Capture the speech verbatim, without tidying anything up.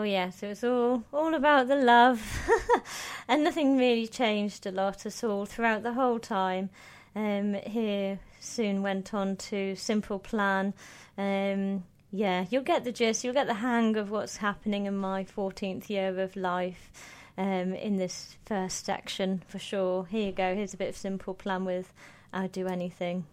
Oh yeah, so it's all all about the love, and nothing really changed a lot at all throughout the whole time. Um, here soon went on to Simple Plan. Um, yeah, you'll get the gist, you'll get the hang of what's happening in my fourteenth year of life um, in this first section for sure. Here you go, here's a bit of Simple Plan with I'd Do Anything.